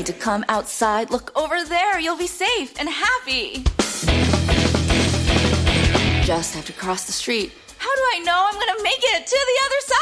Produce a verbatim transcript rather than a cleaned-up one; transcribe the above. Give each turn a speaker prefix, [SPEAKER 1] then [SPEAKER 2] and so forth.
[SPEAKER 1] need to come outside. Look over there. You'll be safe and happy. Just have to cross the street. How do I know I'm going to make it to the other side?